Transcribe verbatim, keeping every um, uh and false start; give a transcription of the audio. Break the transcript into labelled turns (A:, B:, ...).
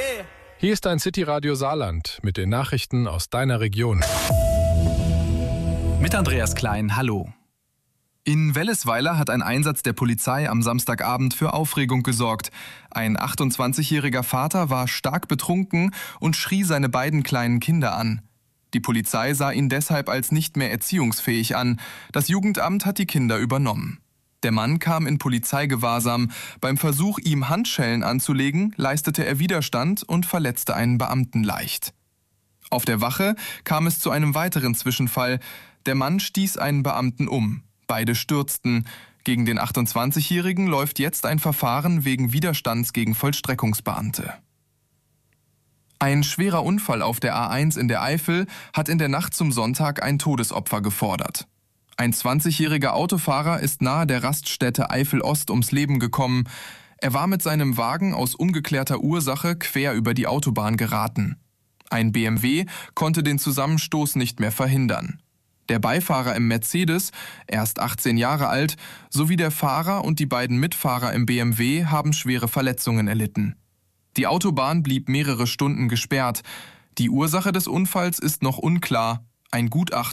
A: Hier ist ein City-Radio Saarland mit den Nachrichten aus deiner Region.
B: Mit Andreas Klein, hallo. In Wellesweiler hat ein Einsatz der Polizei am Samstagabend für Aufregung gesorgt. Ein achtundzwanzigjähriger Vater war stark betrunken und schrie seine beiden kleinen Kinder an. Die Polizei sah ihn deshalb als nicht mehr erziehungsfähig an. Das Jugendamt hat die Kinder übernommen. Der Mann kam in Polizeigewahrsam. Beim Versuch, ihm Handschellen anzulegen, leistete er Widerstand und verletzte einen Beamten leicht. Auf der Wache kam es zu einem weiteren Zwischenfall. Der Mann stieß einen Beamten um. Beide stürzten. Gegen den achtundzwanzigjährigen läuft jetzt ein Verfahren wegen Widerstands gegen Vollstreckungsbeamte. Ein schwerer Unfall auf der A eins in der Eifel hat in der Nacht zum Sonntag ein Todesopfer gefordert. Ein zwanzigjähriger Autofahrer ist nahe der Raststätte Eifel-Ost ums Leben gekommen. Er war mit seinem Wagen aus ungeklärter Ursache quer über die Autobahn geraten. Ein B M W konnte den Zusammenstoß nicht mehr verhindern. Der Beifahrer im Mercedes, erst achtzehn Jahre alt, sowie der Fahrer und die beiden Mitfahrer im B M W haben schwere Verletzungen erlitten. Die Autobahn blieb mehrere Stunden gesperrt. Die Ursache des Unfalls ist noch unklar. Ein Gutachten